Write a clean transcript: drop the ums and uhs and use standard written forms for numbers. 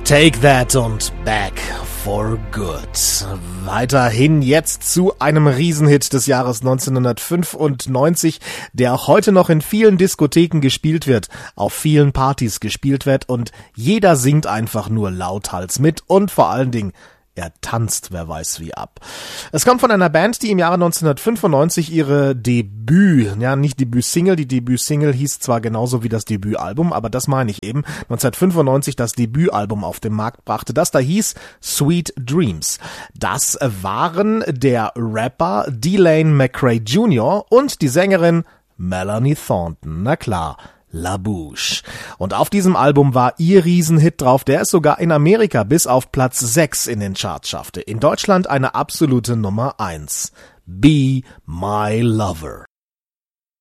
Take That und Back for Good. Weiterhin jetzt zu einem Riesenhit des Jahres 1995, der auch heute noch in vielen Diskotheken gespielt wird, auf vielen Partys gespielt wird und jeder singt einfach nur lauthals mit und vor allen Dingen er tanzt, wer weiß wie ab. Es kommt von einer Band, die im Jahre 1995 ihre Debütsingle, die Debütsingle hieß zwar genauso wie das Debütalbum, aber das meine ich eben, 1995 das Debütalbum auf den Markt brachte, das da hieß Sweet Dreams. Das waren der Rapper Delane McRae Jr. und die Sängerin Melanie Thornton, na klar. La Bouche. Und auf diesem Album war ihr Riesenhit drauf, der es sogar in Amerika bis auf Platz 6 in den Charts schaffte. In Deutschland eine absolute Nummer 1. Be My Lover.